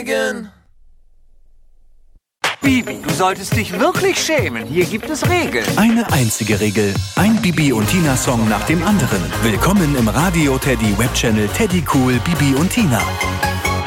Megan. Bibi, du solltest dich wirklich schämen. Hier gibt es Regeln. Eine einzige Regel. Ein Bibi und Tina Song nach dem anderen. Willkommen im Radio Teddy Webchannel Teddy Cool Bibi und Tina.